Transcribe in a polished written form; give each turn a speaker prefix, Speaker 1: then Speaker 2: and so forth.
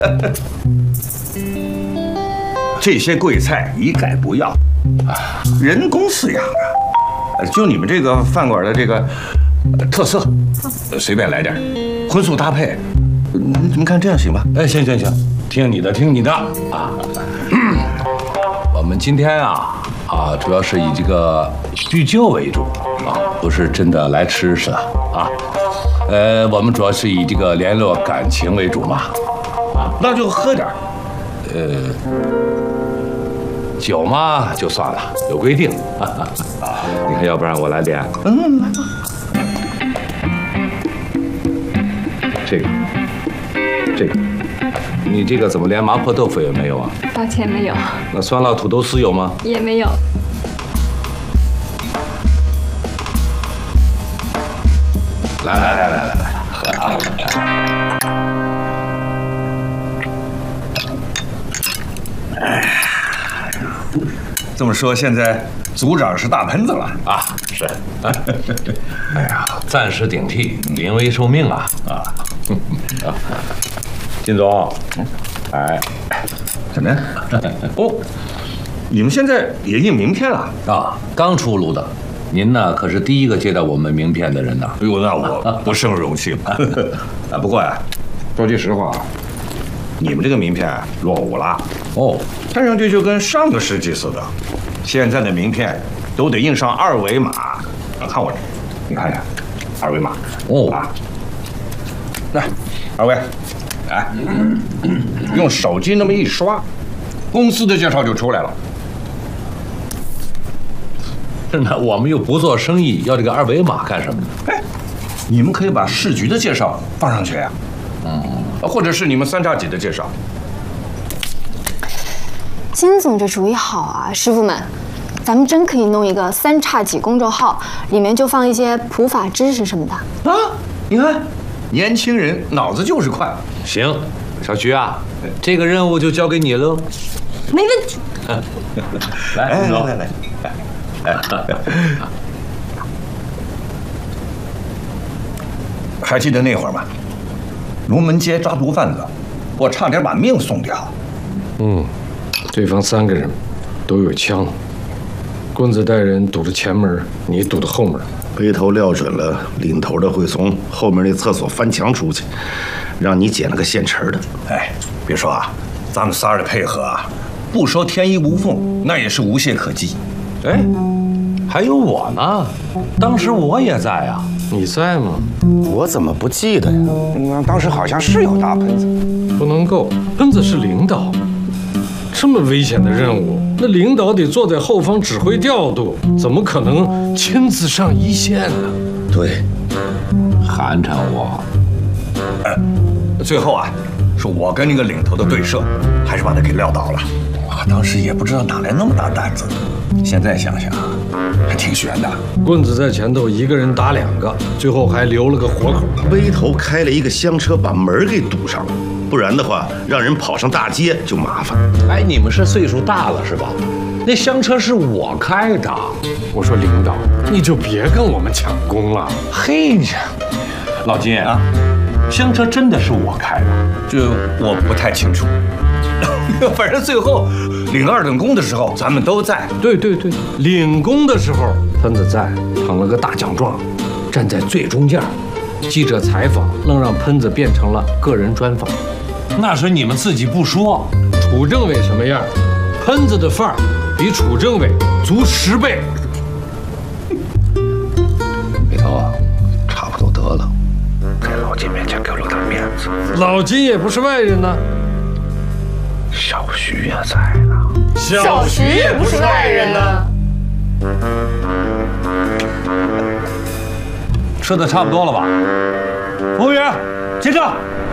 Speaker 1: 这些贵菜一概不要，人工饲养啊。就你们这个饭馆的这个特色，随便来点，荤素搭配。你们看这样行吧？
Speaker 2: 哎，行，听你的啊。我们今天主要是以这个叙旧为主啊，不是真的来吃的啊。我们主要是以这个联络感情为主嘛。
Speaker 1: 那就喝点。
Speaker 2: 酒嘛就算了，有规定。你看，要不然我来连。
Speaker 1: 来吧。
Speaker 2: 这个，你这个怎么连麻婆豆腐也没有啊？
Speaker 3: 抱歉，没有。
Speaker 2: 那酸辣土豆丝有吗？
Speaker 3: 也没有。
Speaker 2: 来，喝啊！
Speaker 1: 这么说，现在组长是大喷子了
Speaker 2: 啊？是。哎呀，暂时顶替，临危受命啊！金总，哎，
Speaker 1: 怎么样？哦，你们现在也印名片了
Speaker 2: 啊？刚出炉的。您呢，可是第一个接到我们名片的人呐。
Speaker 1: 哎呦，那我不胜荣幸。不过呀，说句实话，你们这个名片落伍了。
Speaker 2: 哦，
Speaker 1: 看上去就跟上个世纪似的。现在的名片都得印上二维码。看我这，你看一下，二维码。来，二位，来，用手机那么一刷，公司的介绍就出来了。
Speaker 2: 那我们又不做生意，要这个二维码干什么呢？
Speaker 1: 哎，你们可以把市局的介绍放上去呀。或者是你们三叉戟的介绍。
Speaker 3: 金总这主意好啊，师傅们，咱们真可以弄一个三叉戟公众号，里面就放一些普法知识什么的。
Speaker 1: 你看，年轻人脑子就是快。
Speaker 2: 行，小徐啊，这个任务就交给你了。
Speaker 3: 没问题。
Speaker 1: 来。还记得那会儿吗？龙门街抓毒贩子，我差点把命送掉。
Speaker 4: 对方3个人都有枪，棍子带人堵着前门，你堵着后门。
Speaker 5: 背头撂准了，领头的会从后面那厕所翻墙出去，让你捡了个现成的。
Speaker 1: 哎，别说啊，咱们仨的配合啊，不说天衣无缝，那也是无懈可击。
Speaker 2: 哎，还有我呢，当时我也在啊。
Speaker 4: 你在吗？
Speaker 5: 我怎么不记得呀？当时好像是有大喷子。
Speaker 4: 不能够，喷子是领导，这么危险的任务，那领导得坐在后方指挥调度，怎么可能亲自上一线呢？
Speaker 5: 对，
Speaker 2: 寒碜我。
Speaker 1: 最后啊，是我跟那个领头的对射，还是把他给撂倒了。当时也不知道哪来那么大胆子，现在想想还挺悬的。
Speaker 4: 棍子在前头，一个人打2个，最后还留了个活口。
Speaker 5: 背头开了一个厢车，把门给堵上了，不然的话，让人跑上大街就麻烦。
Speaker 2: 哎，你们是岁数大了是吧？那厢车是我开的。
Speaker 4: 我说领导，你就别跟我们抢功了。
Speaker 2: 嘿，老金啊，厢车真的是我开的？
Speaker 1: 这我不太清楚。反正最后领2等功的时候，咱们都在。
Speaker 4: 对，领功的时候，喷子在，捧了个大奖状，站在最中间。记者采访，愣让喷子变成了个人专访。
Speaker 2: 那是你们自己不说。
Speaker 4: 楚政委什么样，喷子的范儿比楚政委足10倍。
Speaker 2: 背头啊，差不多得了，
Speaker 5: 在老金面前给我留点面子。
Speaker 4: 老金也不是外人呢。
Speaker 5: 小徐也在呢。
Speaker 4: 小徐也不是外人呢。
Speaker 2: 吃的差不多了吧？服务员，结账。